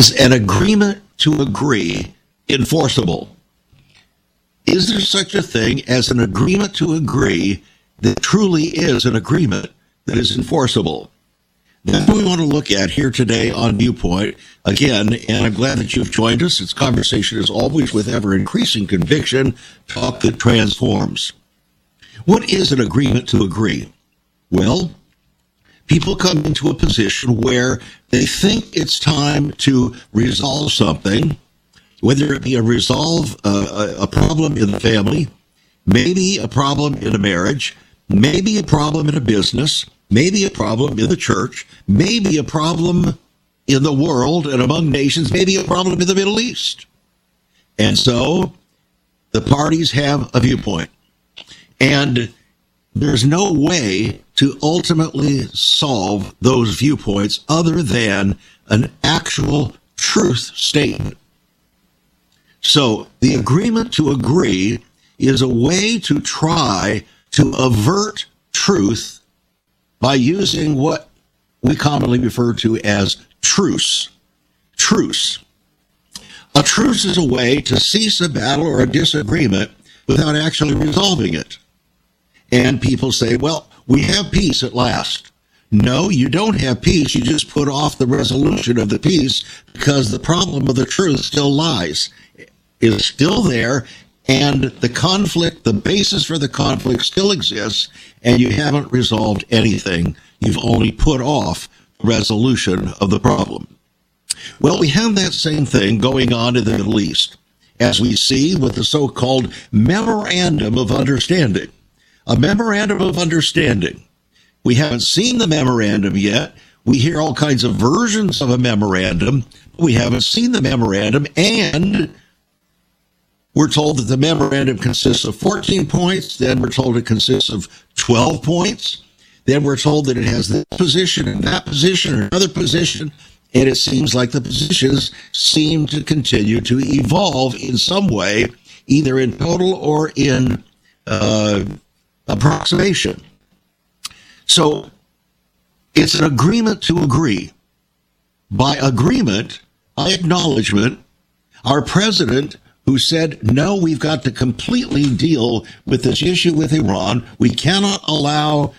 Is an agreement to agree enforceable? Is there such a thing as an agreement to agree that truly is an agreement that is enforceable? That's what we want to look at here today on Viewpoint. Again, and I'm glad that you've joined us. It's conversation as always with ever-increasing conviction, talk that transforms. What is an agreement to agree? Well, people come into a position where they think it's time to resolve something, whether it be a problem in the family, maybe a problem in a marriage, maybe a problem in a business, maybe a problem in the church, maybe a problem in the world and among nations, maybe a problem in the Middle East. And so the parties have a viewpoint. And there's no way to ultimately solve those viewpoints other than an actual truth statement. So the agreement to agree is a way to try to avert truth by using what we commonly refer to as truce. Truce. A truce is a way to cease a battle or a disagreement without actually resolving it. And people say, well, we have peace at last. No, you don't have peace. You just put off the resolution of the peace because the problem of the truth still lies. It's still there, and the conflict, the basis for the conflict still exists, and you haven't resolved anything. You've only put off resolution of the problem. Well, we have that same thing going on in the Middle East, as we see with the so-called Memorandum of Understanding. A Memorandum of Understanding. We haven't seen the memorandum yet. We hear all kinds of versions of a memorandum. We haven't seen the memorandum, and we're told that the memorandum consists of 14 points. Then we're told it consists of 12 points. Then we're told that it has this position and that position or another position. And it seems like the positions seem to continue to evolve in some way, either in total or in approximation. So it's an agreement to agree. By agreement, by acknowledgement, our president, who said, no, we've got to completely deal with this issue with Iran. We cannot allow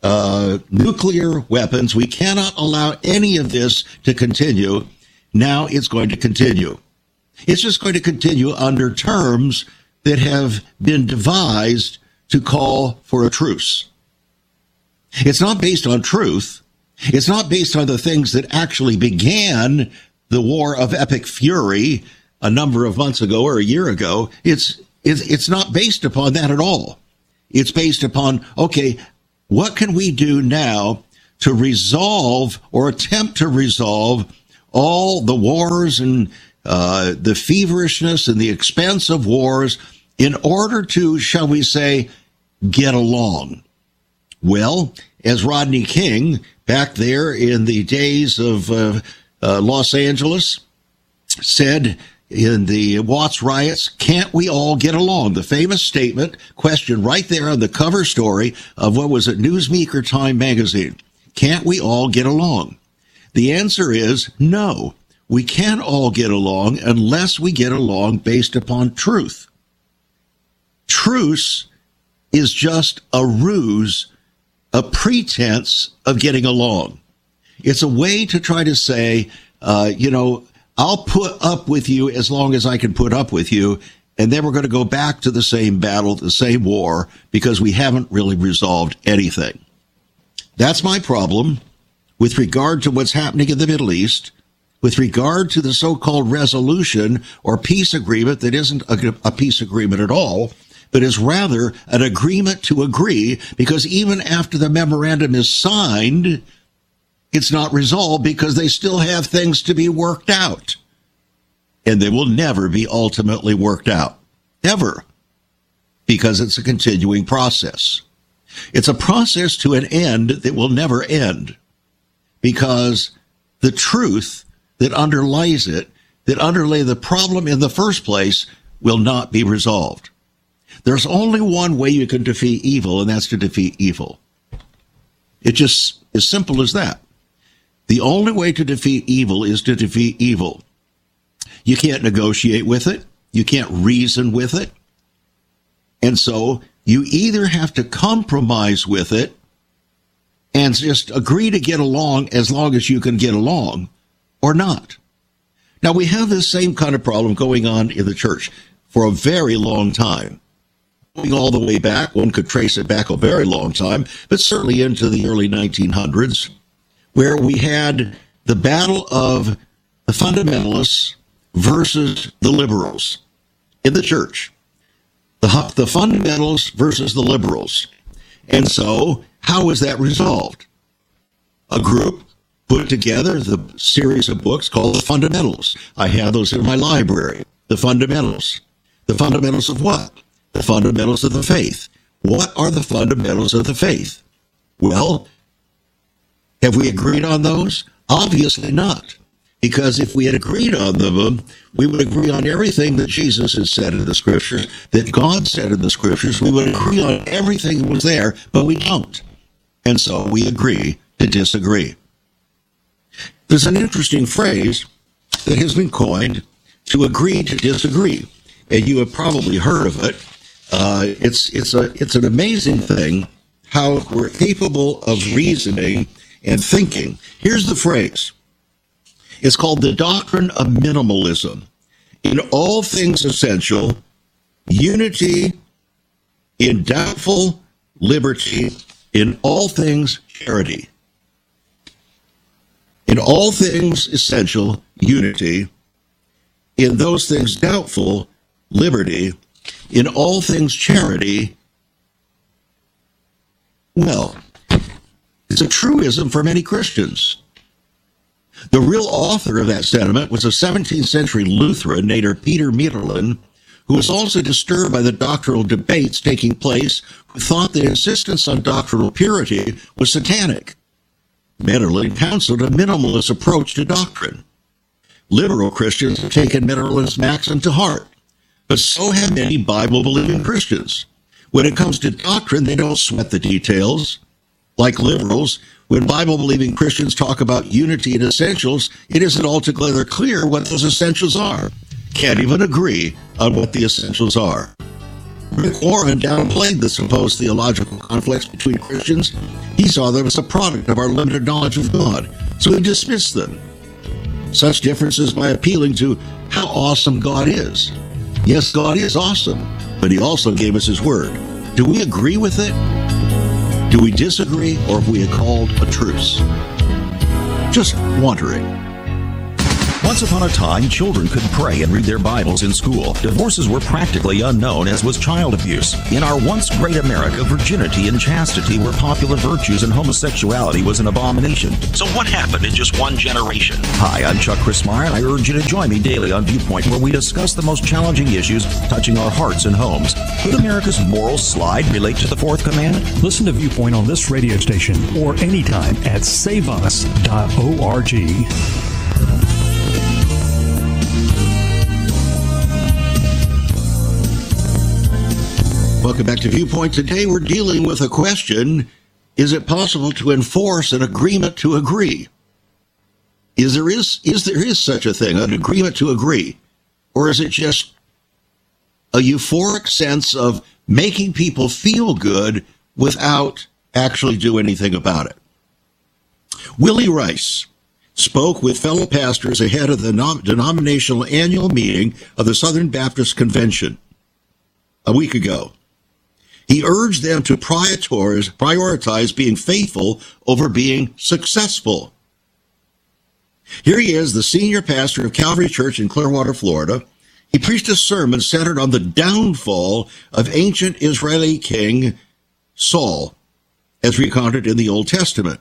nuclear weapons. We cannot allow any of this to continue. Now it's going to continue. It's just going to continue under terms that have been devised to call for a truce. It's not based on truth. It's not based on the things that actually began the war of epic fury a number of months ago or a year ago. It's not based upon that at all. It's based upon, okay, what can we do now to resolve or attempt to resolve all the wars and the feverishness and the expense of wars in order to, shall we say, get along? Well, as Rodney King, back there in the days of Los Angeles, said in the Watts riots, can't we all get along? The famous statement, question right there on the cover story of what was it, Newsweek or Time magazine. Can't we all get along? The answer is no. We can't all get along unless we get along based upon truth. Truce is just a ruse, a pretense of getting along. It's a way to try to say, I'll put up with you as long as I can put up with you, and then we're going to go back to the same battle, the same war, because we haven't really resolved anything. That's my problem with regard to what's happening in the Middle East, with regard to the so-called resolution or peace agreement that isn't a peace agreement at all, but is rather an agreement to agree, because even after the memorandum is signed, it's not resolved because they still have things to be worked out. And they will never be ultimately worked out. Ever. Because it's a continuing process. It's a process to an end that will never end. Because the truth that underlies it, that underlay the problem in the first place, will not be resolved. There's only one way you can defeat evil, and that's to defeat evil. It's just as simple as that. The only way to defeat evil is to defeat evil. You can't negotiate with it. You can't reason with it. And so you either have to compromise with it and just agree to get along as long as you can get along, or not. Now, we have this same kind of problem going on in the church for a very long time. Going all the way back, one could trace it back a very long time, but certainly into the early 1900s, where we had the battle of the fundamentalists versus the liberals in the church. The fundamentals versus the liberals. And so, how was that resolved? A group put together the series of books called The Fundamentals. I have those in my library. The Fundamentals. The fundamentals of what? The fundamentals of the faith. What are the fundamentals of the faith? Well, have we agreed on those? Obviously not. Because if we had agreed on them, we would agree on everything that Jesus has said in the Scriptures, that God said in the Scriptures. We would agree on everything that was there, but we don't. And so we agree to disagree. There's an interesting phrase that has been coined, to agree to disagree. And you have probably heard of it. It's an amazing thing how we're capable of reasoning and thinking. Here's the phrase. It's called the doctrine of minimalism. In all things essential, unity; in doubtful, liberty; in all things, charity. In all things essential, unity; in those things doubtful, liberty; in all things, charity. Well, it's a truism for many Christians. The real author of that sentiment was a 17th century Lutheran named Peter Mitterlin, who was also disturbed by the doctrinal debates taking place, who thought the insistence on doctrinal purity was satanic. Mitterlin counseled a minimalist approach to doctrine. Liberal Christians have taken Mitterlin's maxim to heart, but so have many Bible-believing Christians. When it comes to doctrine, they don't sweat the details. Like liberals, when Bible-believing Christians talk about unity and essentials, it isn't altogether clear what those essentials are. Can't even agree on what the essentials are. Rick Warren downplayed the supposed theological conflicts between Christians. He saw them as a product of our limited knowledge of God, so he dismissed them. Such differences by appealing to how awesome God is. Yes, God is awesome, but he also gave us his word. Do we agree with it? Do we disagree, or have we called a truce? Just wondering. Once upon a time, children could pray and read their Bibles in school. Divorces were practically unknown, as was child abuse. In our once great America, virginity and chastity were popular virtues, and homosexuality was an abomination. So what happened in just one generation? Hi, I'm Chuck Crismire, and I urge you to join me daily on Viewpoint, where we discuss the most challenging issues touching our hearts and homes. Could America's moral slide relate to the fourth commandment? Listen to Viewpoint on this radio station or anytime at saveus.org. Welcome back to Viewpoint. Today we're dealing with a question: is it possible to enforce an agreement to agree? Is there such a thing, an agreement to agree? Or is it just a euphoric sense of making people feel good without actually doing anything about it? Willie Rice spoke with fellow pastors ahead of the denominational annual meeting of the Southern Baptist Convention a week ago. He urged them to prioritize being faithful over being successful. Here he is, the senior pastor of Calvary Church in Clearwater, Florida. He preached a sermon centered on the downfall of ancient Israeli king Saul, as recounted in the Old Testament.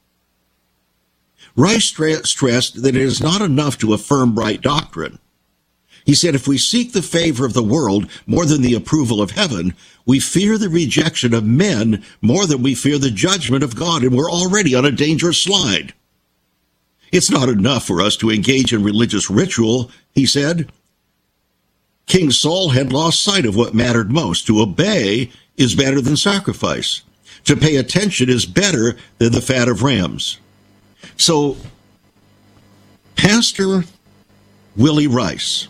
Rice stressed that it is not enough to affirm right doctrine. He said, if we seek the favor of the world more than the approval of heaven, we fear the rejection of men more than we fear the judgment of God, and we're already on a dangerous slide. It's not enough for us to engage in religious ritual, he said. King Saul had lost sight of what mattered most. To obey is better than sacrifice. To pay attention is better than the fat of rams. So, Pastor Willie Rice,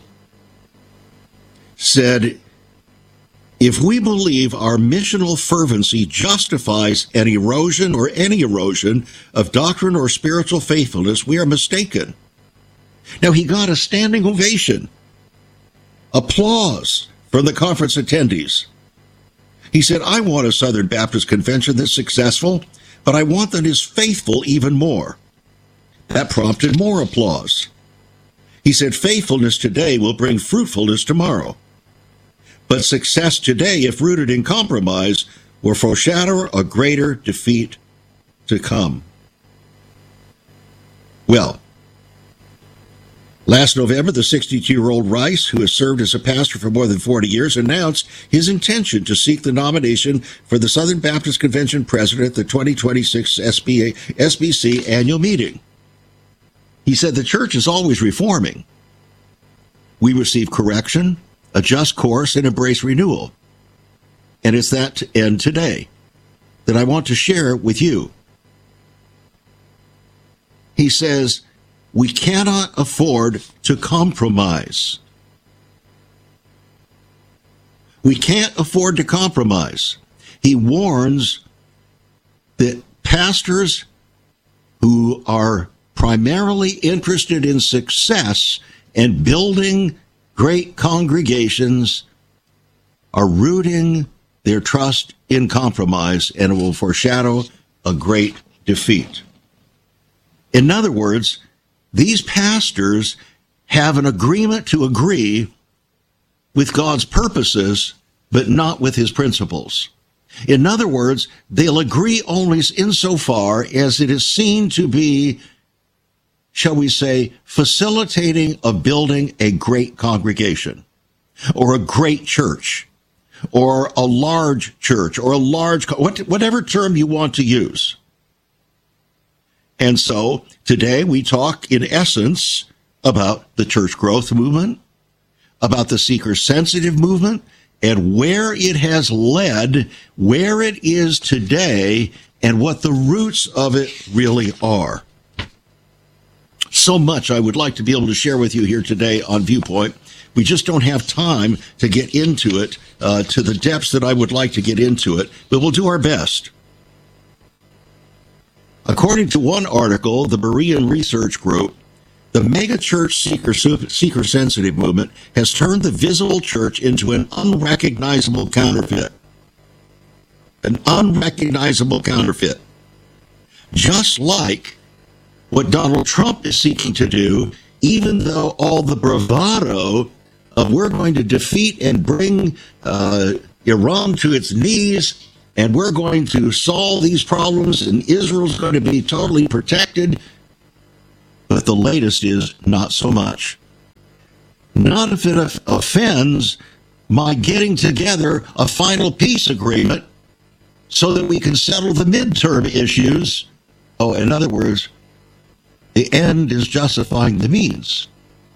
said, if we believe our missional fervency justifies an erosion or any erosion of doctrine or spiritual faithfulness, we are mistaken. Now, he got a standing ovation, applause from the conference attendees. He said, I want a Southern Baptist Convention that's successful, but I want that is faithful even more. That prompted more applause. He said, faithfulness today will bring fruitfulness tomorrow. But success today, if rooted in compromise, will foreshadow a greater defeat to come. Well, last November, the 62-year-old Rice, who has served as a pastor for more than 40 years, announced his intention to seek the nomination for the Southern Baptist Convention president at the 2026 SBC annual meeting. He said, the church is always reforming. We receive correction, adjust course, and embrace renewal. And it's that end today that I want to share with you. He says, we cannot afford to compromise. We can't afford to compromise. He warns that pastors who are primarily interested in success and building great congregations are rooting their trust in compromise, and it will foreshadow a great defeat. In other words, these pastors have an agreement to agree with God's purposes, but not with his principles. In other words, they'll agree only insofar as it is seen to be, shall we say, facilitating of building a great congregation, or a great church, or a large church, or a large, whatever term you want to use. And so today we talk in essence about the church growth movement, about the seeker-sensitive movement, and where it has led, where it is today, and what the roots of it really are. So much I would like to be able to share with you here today on Viewpoint. We just don't have time to get into it to the depths that I would like to get into it, but we'll do our best. According to one article, the Berean Research Group, the megachurch seeker-sensitive movement has turned the visible church into an unrecognizable counterfeit. An unrecognizable counterfeit. Just like what Donald Trump is seeking to do, even though all the bravado of we're going to defeat and bring Iran to its knees, and we're going to solve these problems, and Israel's going to be totally protected. But the latest is not so much. Not if it offends my getting together a final peace agreement so that we can settle the midterm issues. Oh, in other words, the end is justifying the means.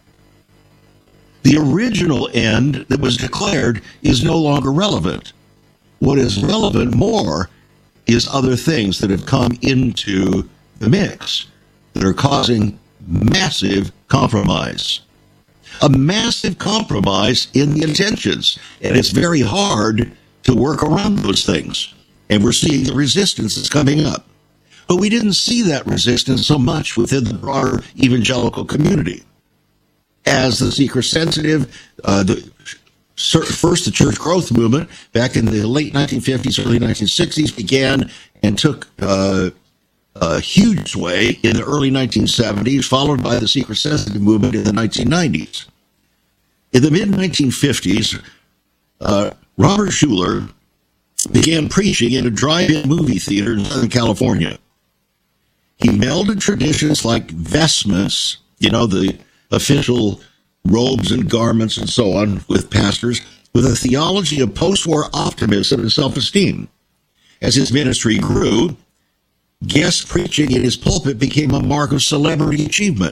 The original end that was declared is no longer relevant. What is relevant more is other things that have come into the mix that are causing massive compromise. A massive compromise in the intentions. And it's very hard to work around those things. And we're seeing the resistance that's coming up. But we didn't see that resistance so much within the broader evangelical community. As the seeker-sensitive, first the church growth movement back in the late 1950s, early 1960s began and took a huge sway in the early 1970s, followed by the seeker-sensitive movement in the 1990s. In the mid-1950s, Robert Schuller began preaching in a drive-in movie theater in Southern California. He melded traditions like vestments, the official robes and garments and so on with pastors, with a theology of post-war optimism and self-esteem. As his ministry grew, guest preaching in his pulpit became a mark of celebrity achievement.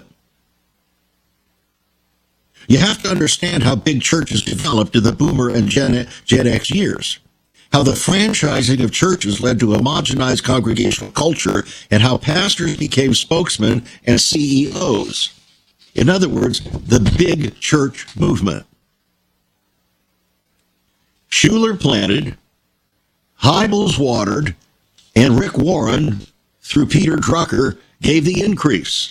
You have to understand how big churches developed in the Boomer and Gen X years, how the franchising of churches led to homogenized congregational culture, and how pastors became spokesmen and CEOs. In other words, the big church movement. Schuller planted, Hybels watered, and Rick Warren, through Peter Drucker, gave the increase.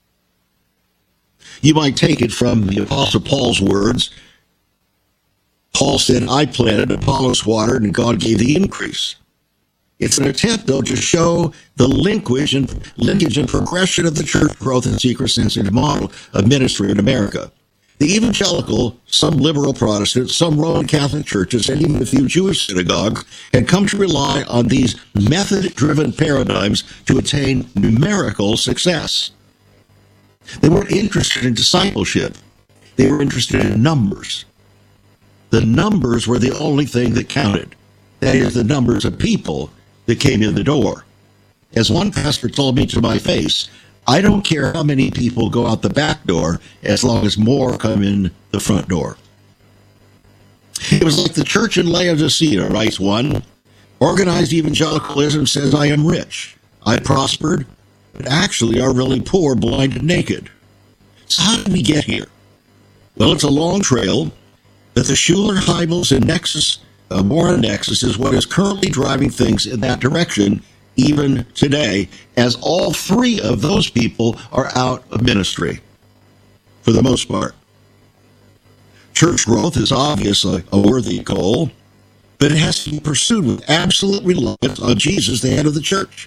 You might take it from the Apostle Paul's words. Paul said, I planted, Apollos watered, and God gave the increase. It's an attempt, though, to show the linkage and progression of the church growth and seeker-sensitive model of ministry in America. The evangelical, some liberal Protestants, some Roman Catholic churches, and even a few Jewish synagogues had come to rely on these method-driven paradigms to attain numerical success. They weren't interested in discipleship. They were interested in numbers. The numbers were the only thing that counted. That is, the numbers of people that came in the door. As one pastor told me to my face, I don't care how many people go out the back door as long as more come in the front door. It was like the church in Laodicea, writes one. Organized evangelicalism says, I am rich, I prospered, but actually are really poor, blind, and naked. So how did we get here? Well, it's a long trail, but the Schuller, Hybels, and Nexus, Warren Nexus is what is currently driving things in that direction even today, as all three of those people are out of ministry, for the most part. Church growth is obviously a worthy goal, but it has to be pursued with absolute reliance on Jesus, the head of the church.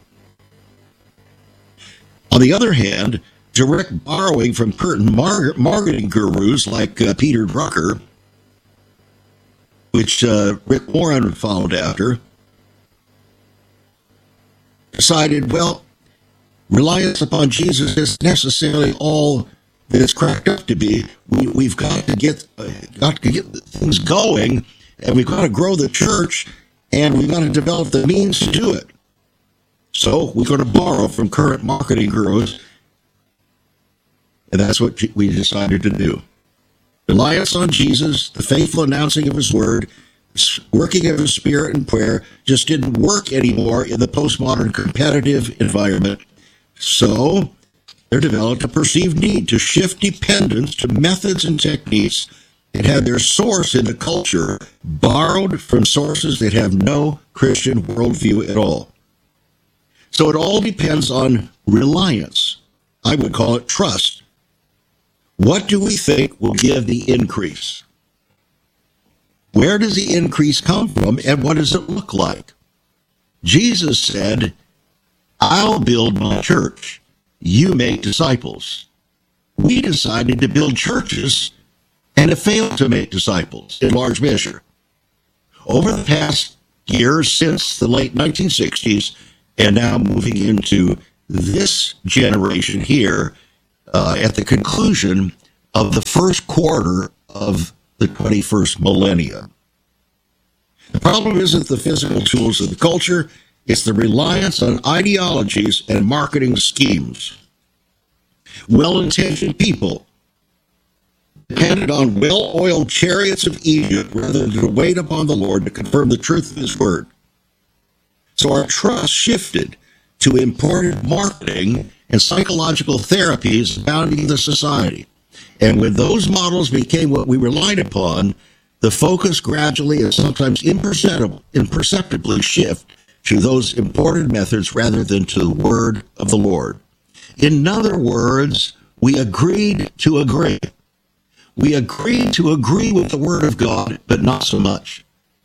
On the other hand, direct borrowing from certain marketing gurus like Peter Drucker, which Rick Warren followed after, decided, well, reliance upon Jesus isn't necessarily all that it's cracked up to be. We've got to get things going, and we've got to grow the church, and we've got to develop the means to do it. So we're going to borrow from current marketing gurus, and that's what we decided to do. Reliance on Jesus, the faithful announcing of his word, working of his spirit and prayer just didn't work anymore in the postmodern competitive environment. So there developed a perceived need to shift dependence to methods and techniques that had their source in a culture borrowed from sources that have no Christian worldview at all. So it all depends on reliance. I would call it trust. What do we think will give the increase? Where does the increase come from, and what does it look like? Jesus said, I'll build my church. You make disciples. We decided to build churches and have failed to make disciples in large measure. Over the past years, since the late 1960s, and now moving into this generation here, at the conclusion of the first quarter of the 21st millennia. The problem isn't the physical tools of the culture, it's the reliance on ideologies and marketing schemes. Well-intentioned people depended on well-oiled chariots of Egypt rather than to wait upon the Lord to confirm the truth of his word. So our trust shifted to imported marketing and psychological therapies abounding the society. And when those models became what we relied upon, the focus gradually and sometimes imperceptibly shift to those imported methods rather than to the word of the Lord. In other words, we agreed to agree. We agreed to agree with the word of God, but not so much.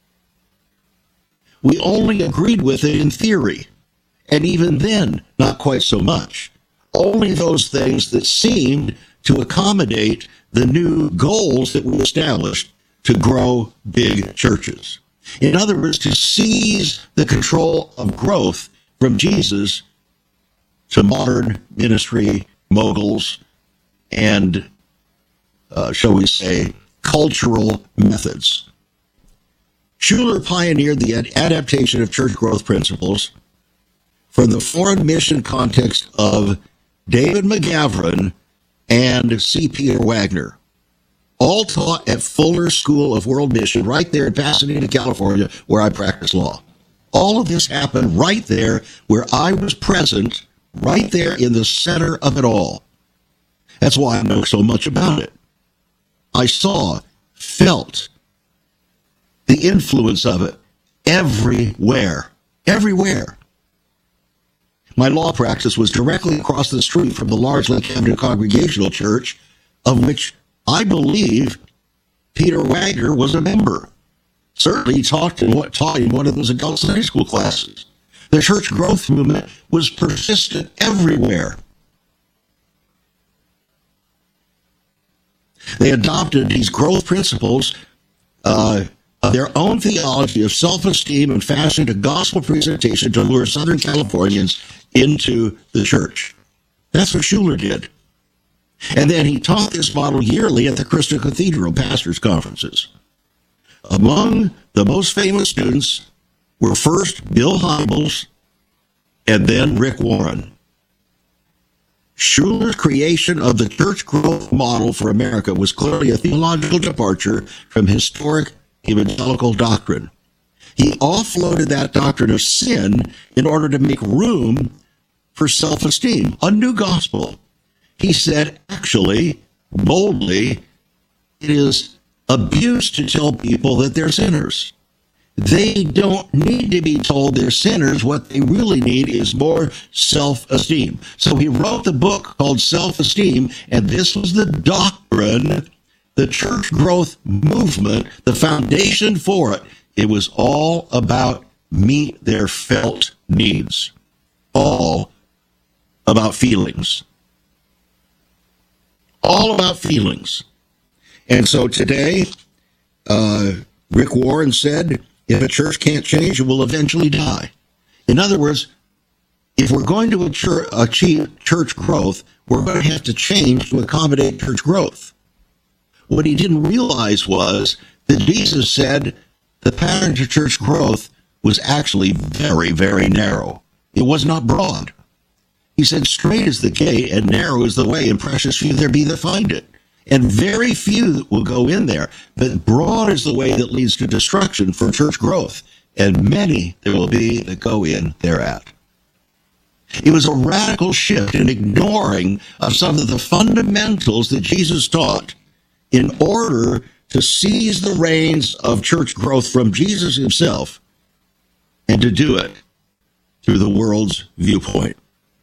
We only agreed with it in theory, and even then, not quite so much. Only those things that seemed to accommodate the new goals that we established to grow big churches. In other words, to seize the control of growth from Jesus to modern ministry moguls and, shall we say, cultural methods. Schuller pioneered the adaptation of church growth principles from the foreign mission context of David McGavran and C. Peter Wagner, all taught at Fuller School of World Mission right there in Pasadena, California, where I practice law. All of this happened right there where I was present, right there in the center of it all. That's why I know so much about it. I saw, felt the influence of it everywhere. Everywhere. My law practice was directly across the street from the large Lake Camden Congregational Church, of which I believe Peter Wagner was a member. Certainly he taught in one of those adult Sunday school classes. The church growth movement was persistent everywhere. They adopted these growth principles of their own theology of self-esteem and fashioned a gospel presentation to lure Southern Californians into the church. That's what Schuller did. And then he taught this model yearly at the Crystal Cathedral pastors' conferences. Among the most famous students were first Bill Hybels and then Rick Warren. Schuller's creation of the church growth model for America was clearly a theological departure from historic evangelical doctrine. He offloaded that doctrine of sin in order to make room for self-esteem, a new gospel. He said, actually, boldly, it is abuse to tell people that they're sinners. They don't need to be told they're sinners. What they really need is more self-esteem. So he wrote the book called Self-Esteem, and this was the doctrine, the church growth movement, the foundation for it. It was all about meet their felt needs. All about feelings. All about feelings. And so today, Rick Warren said, if a church can't change, it will eventually die. In other words, if we're going to achieve church growth, we're going to have to change to accommodate church growth. What he didn't realize was that Jesus said the pattern to church growth was actually very, very narrow. It was not broad. He said, straight is the gate and narrow is the way, and precious few there be that find it. And very few will go in there. But broad is the way that leads to destruction for church growth. And many there will be that go in thereat. It was a radical shift in ignoring of some of the fundamentals that Jesus taught in order to seize the reins of church growth from Jesus himself and to do it through the world's viewpoint.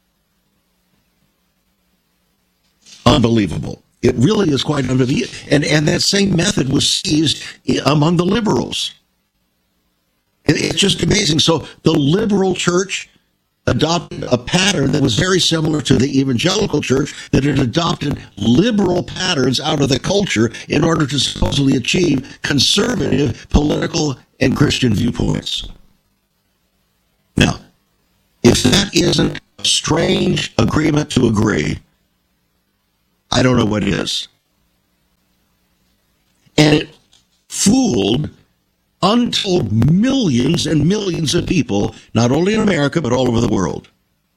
Unbelievable. It really is quite unbelievable. And that same method was seized among the liberals. It's just amazing. So the liberal church adopted a pattern that was very similar to the evangelical church, that had adopted liberal patterns out of the culture in order to supposedly achieve conservative political and Christian viewpoints. Now, if that isn't a strange agreement to agree, I don't know what is. And it fooled untold millions and millions of people, not only in America, but all over the world.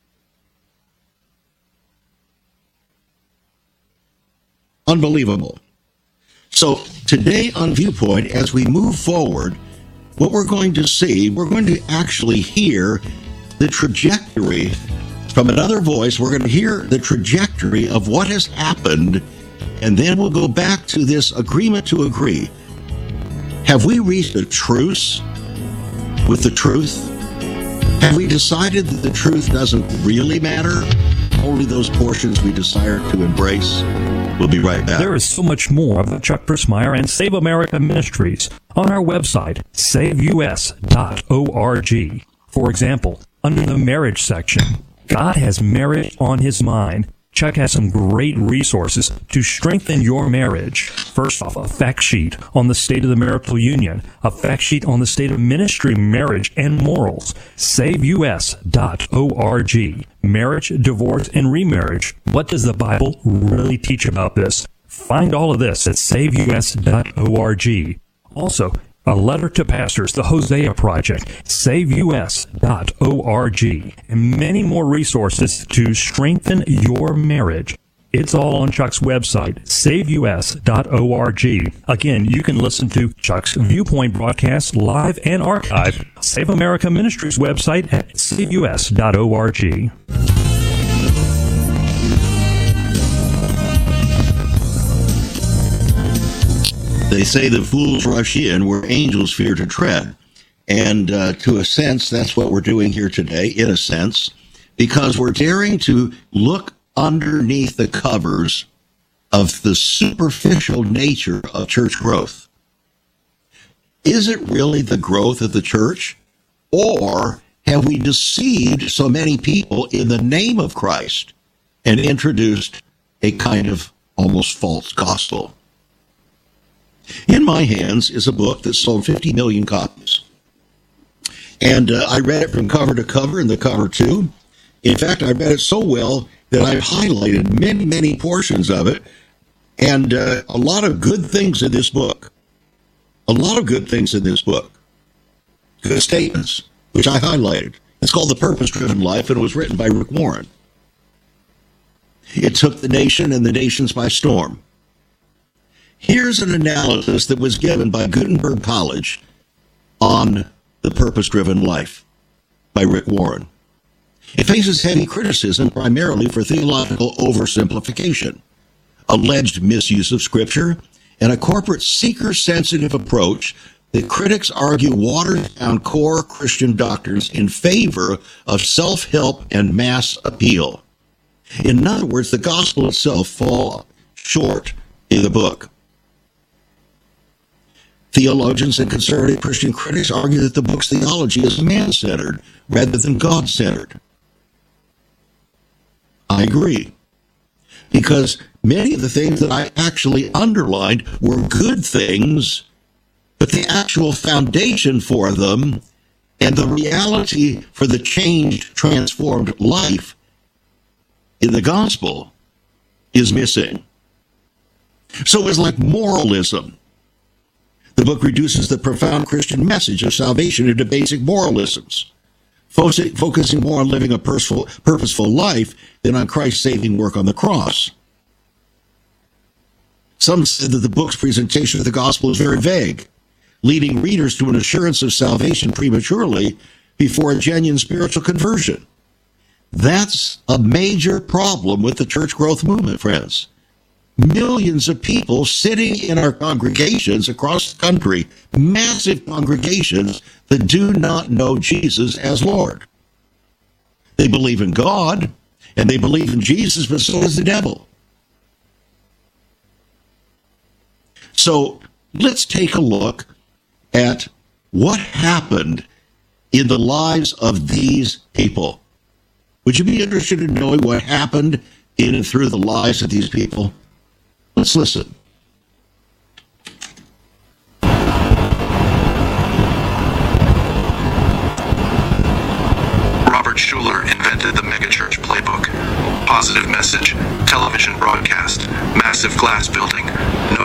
Unbelievable. So today on Viewpoint, as we move forward, what we're going to see, we're going to actually hear the trajectory from another voice. We're going to hear the trajectory of what has happened, and then we'll go back to this agreement to agree. Have we reached a truce with the truth? Have we decided that the truth doesn't really matter? Only those portions we desire to embrace? We'll be right back. There is so much more of Chuck Persmeyer and Save America Ministries on our website, saveus.org. For example, under the marriage section, God has marriage on his mind. Chuck has some great resources to strengthen your marriage. First off, a fact sheet on the state of the marital union, a fact sheet on the state of ministry, marriage, and morals. SaveUS.org. Marriage, divorce, and remarriage. What does the Bible really teach about this? Find all of this at SaveUS.org. Also, a letter to pastors, the Hosea Project, SaveUS.org, and many more resources to strengthen your marriage. It's all on Chuck's website, SaveUS.org. Again, you can listen to Chuck's Viewpoint broadcast live and archive. Save America Ministries website at SaveUS.org. They say that fools rush in where angels fear to tread. And to a sense, that's what we're doing here today, in a sense, because we're daring to look underneath the covers of the superficial nature of church growth. Is it really the growth of the church? Or have we deceived so many people in the name of Christ and introduced a kind of almost false gospel? In my hands is a book that sold 50 million copies. And I read it from cover to cover and the cover too. In fact, I read it so well that I've highlighted many, many portions of it. And a lot of good things in this book. A lot of good things in this book. Good statements, which I highlighted. It's called The Purpose-Driven Life, and it was written by Rick Warren. It took the nation and the nations by storm. Here's an analysis that was given by Gutenberg College on The Purpose-Driven Life by Rick Warren. It faces heavy criticism primarily for theological oversimplification, alleged misuse of Scripture, and a corporate seeker-sensitive approach that critics argue waters down core Christian doctrines in favor of self-help and mass appeal. In other words, the gospel itself falls short in the book. Theologians and conservative Christian critics argue that the book's theology is man-centered rather than God-centered. I agree, because many of the things that I actually underlined were good things, but the actual foundation for them and the reality for the changed, transformed life in the gospel is missing. So it's like moralism. The book reduces the profound Christian message of salvation into basic moralisms, focusing more on living a purposeful life than on Christ's saving work on the cross. Some said that the book's presentation of the gospel is very vague, leading readers to an assurance of salvation prematurely before a genuine spiritual conversion. That's a major problem with the church growth movement, friends. Millions of people sitting in our congregations across the country, massive congregations that do not know Jesus as Lord. They believe in God, and they believe in Jesus, but so does the devil. So let's take a look at what happened in the lives of these people. Would you be interested in knowing what happened in and through the lives of these people? Let's listen. Robert Schuller invented the megachurch playbook. Positive message, television broadcast, massive glass building, no